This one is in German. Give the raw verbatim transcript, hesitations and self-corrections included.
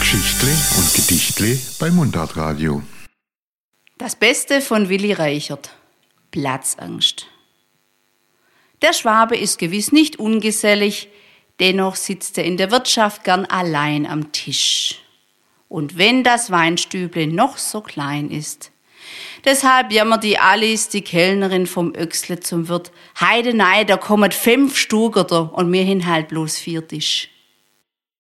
Geschichtle und Gedichtle bei Mundartradio. Das Beste von Willi Reichert. Platzangst. Der Schwabe ist gewiss nicht ungesellig, dennoch sitzt er in der Wirtschaft gern allein am Tisch. Und wenn das Weinstüble noch so klein ist. Deshalb jammert die Alice, die Kellnerin vom Öxle zum Wirt. Heide nei, da kommen fünf Stugerter und mir hin halt bloß vier Tisch.